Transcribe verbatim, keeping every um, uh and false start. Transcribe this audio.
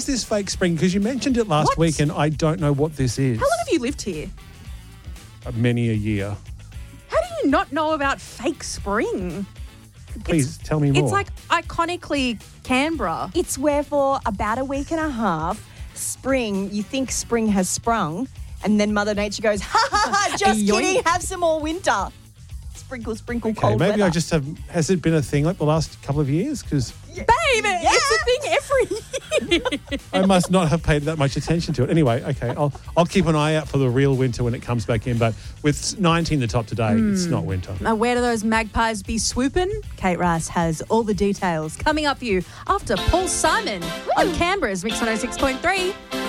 What's this fake spring? Because you mentioned it last What? week and I don't know what this is. How long have you lived here? Uh, Many a year. How do you not know about fake spring? Please tell me more. It's like iconically Canberra. It's where for about a week and a half, spring, you think spring has sprung, and then Mother Nature goes, ha ha ha, just Yoink. kidding, have some more winter. Sprinkle, sprinkle, okay, cold maybe weather. I just have. Has it been a thing like the last couple of years? Because Babe, it's a thing every year. I must not have paid that much attention to it. Anyway, okay, I'll I'll keep an eye out for the real winter when it comes back in. But with nineteen the top today, it's not winter. Now, where do those magpies be swooping? Kate Rice has all the details coming up for you after Paul Simon on Canberra's Mix one oh six point three.